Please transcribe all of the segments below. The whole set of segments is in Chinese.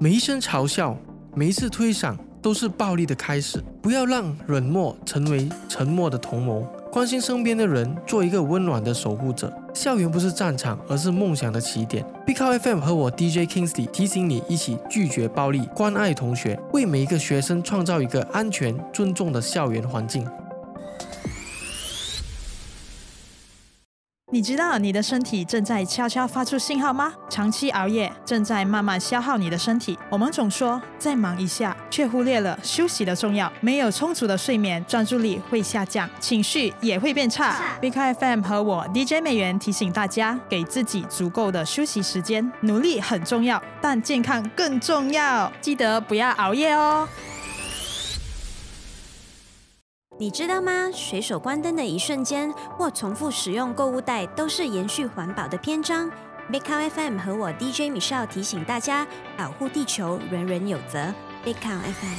每一声嘲笑，每一次推搡都是暴力的开始。不要让冷漠成为沉默的同谋，关心身边的人，做一个温暖的守护者。校园不是战场，而是梦想的起点。Big Cow FM 和我 DJ Kingsley 提醒你一起拒绝暴力，关爱同学，为每一个学生创造一个安全、尊重的校园环境。 你知道你的身体正在悄悄发出信号吗？长期熬夜正在慢慢消耗你的身体。我们总说再忙一下，却忽略了休息的重要。没有充足的睡眠，专注力会下降，情绪也会变差。Big Cow FM 和我 DJ 美元提醒大家，给自己足够的休息时间。努力很重要，但健康更重要，记得不要熬夜哦。 你知道吗？随手关灯的一瞬间，或重复使用购物袋，都是延续环保的篇章。Big Cow FM 和我 DJ Michelle 提醒大家，保护地球，人人有责。Big Cow FM。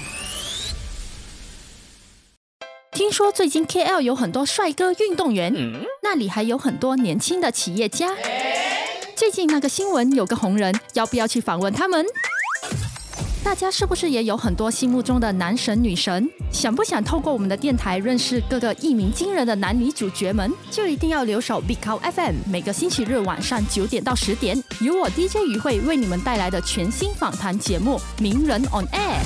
听说最近 KL 有很多帅哥运动员，那里还有很多年轻的企业家。最近那个新闻有个红人，要不要去访问他们？大家是不是也有很多心目中的男神女神？想不想透过我们的电台认识各个一鸣惊人的男女主角们？就一定要留守 Big Cow FM， 每个星期日晚上9点到10点，由我 DJ 于慧为你们带来的全新访谈节目《名人 on Air》。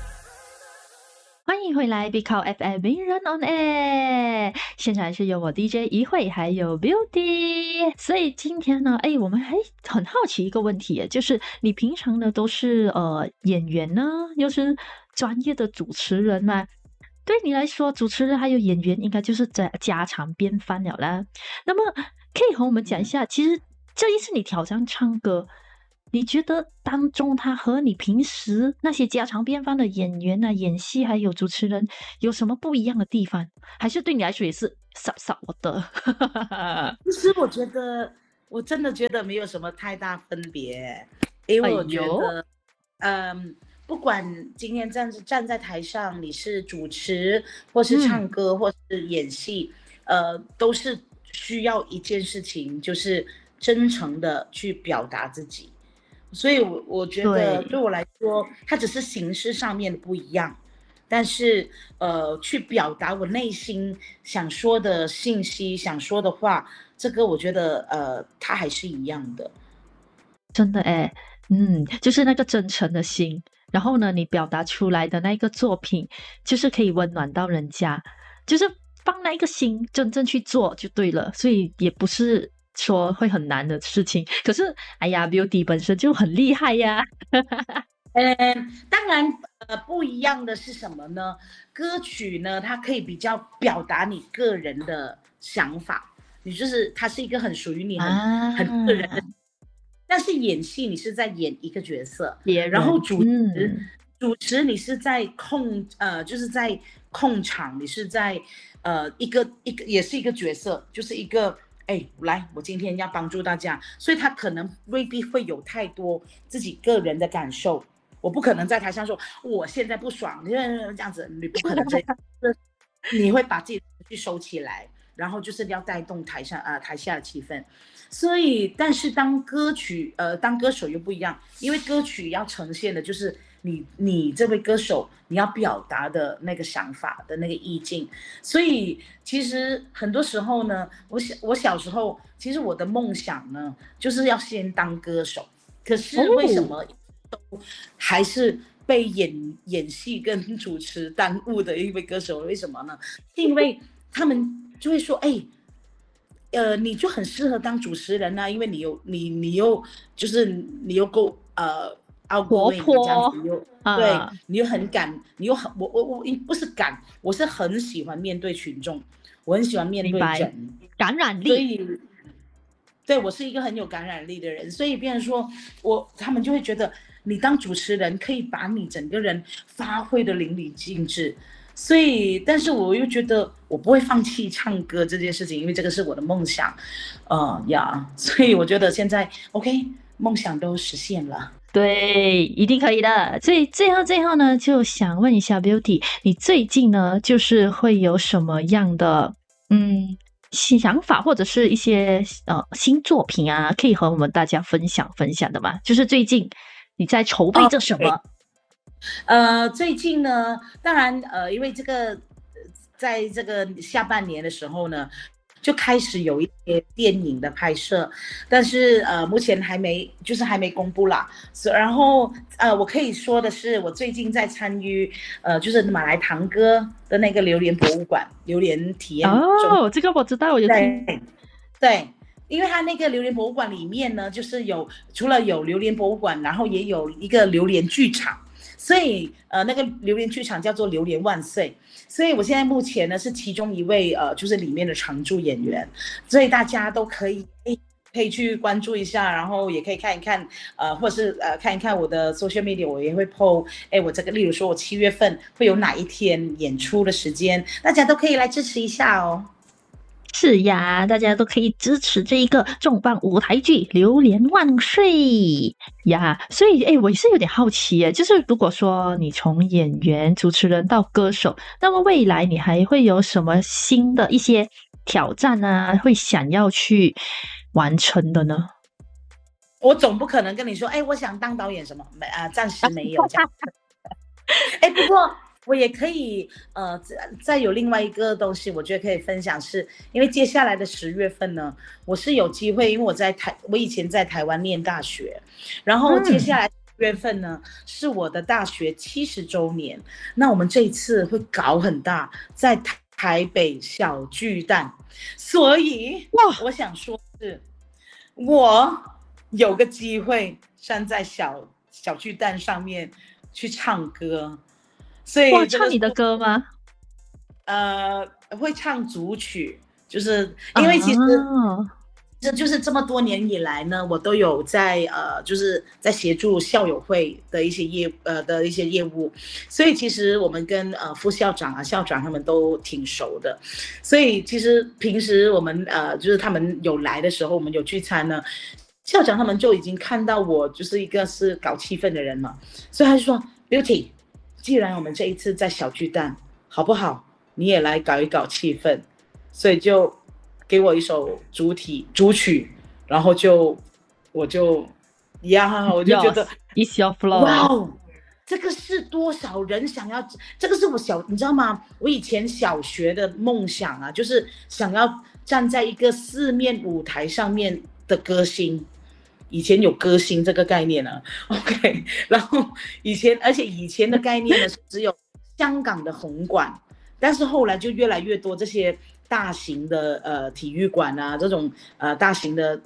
欢迎回来 Big Cow FM 名人 on Air， 现场是由我 DJ 一慧还有 Beauty。 所以今天呢，我们还很好奇一个问题，就是你平常呢都是演员呢，又是专业的主持人嘛，对你来说主持人还有演员应该就是家常便饭了啦。那么可以和我们讲一下，其实这一次你挑战唱歌，你觉得当中他和你平时那些家常便饭的演员啊、演戏还有主持人有什么不一样的地方？还是对你来说也是少的？ 其实我真的觉得没有什么太大分别，因为我觉得，不管今天站在台上，你是主持或是唱歌或是演戏，都是需要一件事情，就是真诚的去表达自己。所以我觉得对我来说，它只是形式上面的不一样，但是去表达我内心想说的信息、想说的话，这个我觉得它还是一样的。 真的就是那个真诚的心，然后呢，你表达出来的那个作品，就是可以温暖到人家，就是放那一个心真正去做就对了，所以也不是说会很难的事情。可是Beauty 本身就很厉害呀。 当然不一样的是什么呢？歌曲呢，它可以比较表达你个人的想法，你就是它是一个很属于你很个人的。但是演戏你是在演一个角色，然后主持你是在就是在控场，你是在一个也是一个角色，就是一个来，我今天要帮助大家，所以他可能未必会有太多自己个人的感受。我不可能在台上说我现在不爽，这样子你不可能这样，你会把自己的情绪收起来，然后就是要带动台下的气氛。所以，但是当歌手又不一样，因为歌曲要呈现的就是你这位歌手你要表达的那个想法的那个意境。所以其实很多时候呢，我小时候其实我的梦想呢就是要先当歌手，可是为什么都还是被演戏跟主持耽误的一位歌手？为什么呢？是因为他们就会说你就很适合当主持人啊，因为你又够活泼， 这样子对，你又很敢，你又很我不是敢，我是很喜欢面对群众，我很喜欢面对人， 感染力。 所以对我是一个很有感染力的人，所以变成说他们就会觉得你当主持人可以把你整个人发挥的淋漓尽致。所以但是我又觉得我不会放弃唱歌这件事情，因为这个是我的梦想所以我觉得现在 OK， 梦想都实现了。 对，一定可以的。所以最后呢，就想问一下 Beauty， 你最近呢就是会有什么样的想法，或者是一些新作品啊，可以和我们大家分享的吗？就是最近你在筹备着什么？ 最近呢，当然因为这个在这个下半年的时候呢，就开始有一些电影的拍摄，但是目前还没公布啦。然后我可以说的是，我最近在参与就是马来堂哥的那个榴莲博物馆榴莲体验中。 这个我知道，我有听。 对，因为它那个榴莲博物馆里面呢，就是除了有榴莲博物馆，然后也有一个榴莲剧场。所以那个榴莲剧场叫做榴莲万岁，所以我现在目前呢是其中一位就是里面的常驻演员，所以大家都可以去关注一下，然后也可以看一看或者是看一看我的 social media， 我也会 po 我这个例如说我7月份会有哪一天演出的时间，大家都可以来支持一下哦。 是呀，大家都可以支持这一个重磅舞台剧《榴莲万岁》呀。所以我也是有点好奇耶，就是如果说你从演员、主持人到歌手，那么未来你还会有什么新的一些挑战啊，会想要去完成的呢？ 我总不可能跟你说我想当导演什么，暂时没有这样。不过我也可以再有另外一个东西我觉得可以分享，是因为接下来的10月份呢，我是有机会，因为我以前在台湾念大学，然后接下来10月份呢是我的大学70周年，那我们这一次会搞很大，在台北小巨蛋，所以我想说是我有个机会站在小巨蛋上面去唱歌。所以唱你的歌吗？ 会唱组曲，就是因为其实这就是这么多年以来呢，我都有在就是在协助校友会的一些业务，所以其实我们跟副校长校长他们都挺熟的，所以其实平时我们就是他们有来的时候，我们有聚餐呢，校长他们就已经看到我就是一个是搞气氛的人嘛，所以他就说 Beauty，既然我们这一次在小巨蛋，好不好？你也来搞一搞气氛，所以就给我一首主曲，然后我就觉得 It's your flow， 哇，这个是多少人想要？这个是你知道吗？我以前小学的梦想啊，就是想要站在一个4面舞台上面的歌星。以前有歌星这个概念呢 ，OK， 然后以前的概念呢是只有香港的红馆，但是后来就越来越多这些大型的体育馆啊，这种大型的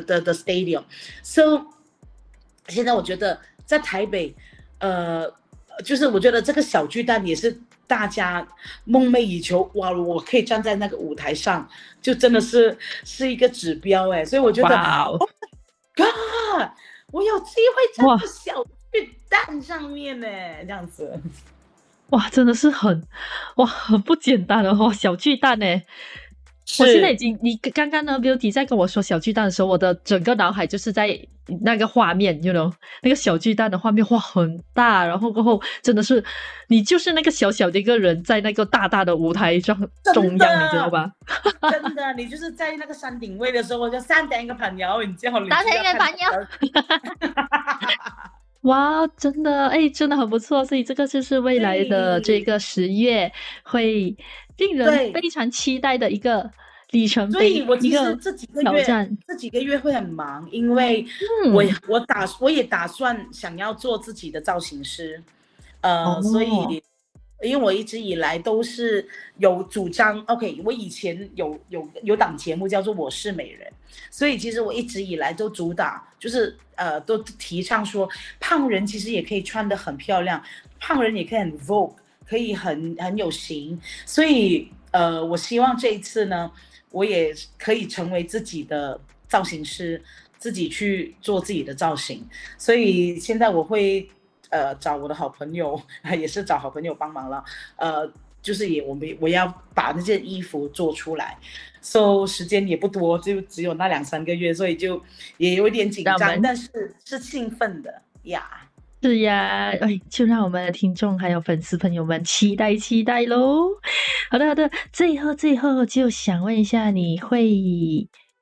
stadium，so 现在我觉得在台北，就是我觉得这个小巨蛋也是大家梦寐以求，哇，我可以站在那个舞台上，就真的是一个指标所以我觉得。 Wow God， 我有机会站在小巨蛋上面呢，这样子， 哇，真的是很不简单的小巨蛋呢。我现在你刚刚呢 Beauty 在跟我说小巨蛋的时候，我的整个脑海就是在那个画面 you know， 那个小巨蛋的画面，哇，很大，然后过后真的是你就是那个小小的一个人在那个大大的舞台中央，你知道吧？ 真的，你就是在那个山顶位的时候，我就3頂嘅朋友，然之後你 3頂嘅朋友哇，真的真的很不错，所以这个就是未来的这个10月会令人非常期待的一个里程碑。 所以我其实这几个月会很忙，因为我也打算想要做自己的造型师，所以因为我一直以来都是有主张 ，OK， 我以前有档节目叫做《我是美人》，所以其实我一直以来都主打就是都提倡说，胖人其实也可以穿得很漂亮，胖人也可以很 Vogue， 可以很有型，所以我希望这一次呢，我也可以成为自己的造型师，自己去做自己的造型，所以现在我会。找我的好朋友，也是找好朋友帮忙了。就是我要把那件衣服做出来，时间也不多，就只有那2-3个月，所以就也有一点紧张，但是是兴奋的呀。 是呀，就让我们的听众还有粉丝朋友们期待咯。好的，最后就想问一下，你会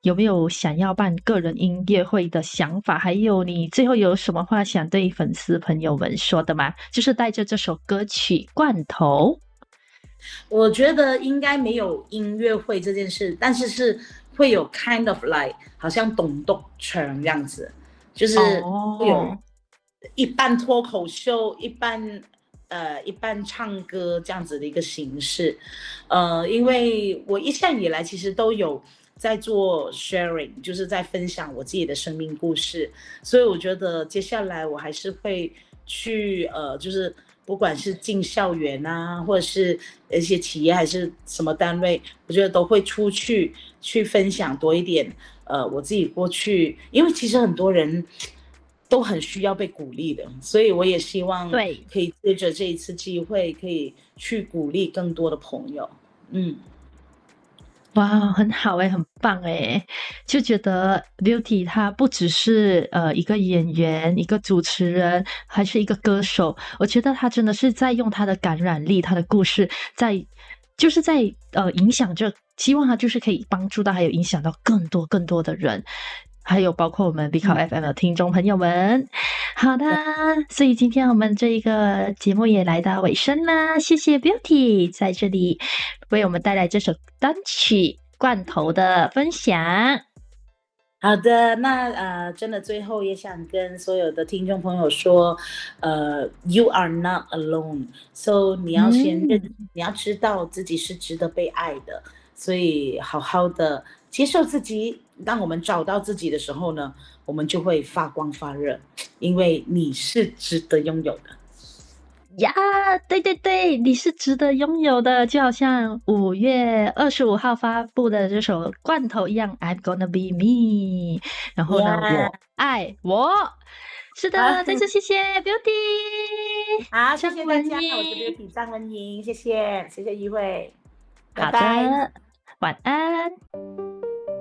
有没有想要办个人音乐会的想法？还有你最后有什么话想对粉丝朋友们说的吗？就是带着这首歌曲《罐头》。 我觉得应该没有音乐会这件事，但是会有 kind of like 好像董栋全这样子，就是会有一半脱口秀，一半唱歌这样子的一个形式。因为我一向以来其实都有在做 sharing， 就是在分享我自己的生命故事，所以我觉得接下来我还是会去就是不管是进校园啊，或者是一些企业还是什么单位，我觉得都会出去分享多一点我自己过去，因为其实很多人都很需要被鼓励的，所以我也希望可以借着这一次机会可以去鼓励更多的朋友。 哇，很好很棒就觉得 Beauty 她不只是一个演员，一个主持人，还是一个歌手。我觉得她真的是在用她的感染力，她的故事在影响着，希望她就是可以帮助到，还有影响到更多的人。还有包括我们 Bicao FM 的听众朋友们。好的，所以今天我们这一个节目也来到尾声啦，谢谢 Beauty 在这里为我们带来这首单曲《罐头》的分享。 好的，那真的最后也想跟所有的听众朋友说，You are not alone， so 你要先你要知道自己是值得被爱的，所以好好的接受自己。当我们找到自己的时候呢，我们就会发光发热，因为你是值得拥有的呀。对，你是值得拥有的，就好像5月25号发布的这首《罐头》一样 I'm gonna be me， 然后呢我爱我。是的，再次谢谢 Beauty。 好，谢谢大家，我是 Beauty 张文莹，谢谢议会，拜拜， 晚安。